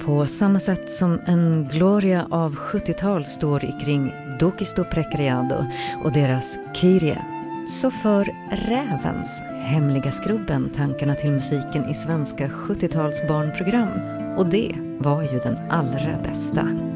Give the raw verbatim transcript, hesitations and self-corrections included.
På samma sätt som en gloria av sjuttiotal står kring Dokisto Precariado och deras Kyrie, så för Rävens hemliga skrubben tankarna till musiken i svenska sjuttio-tals barnprogram. Och det var ju den allra bästa.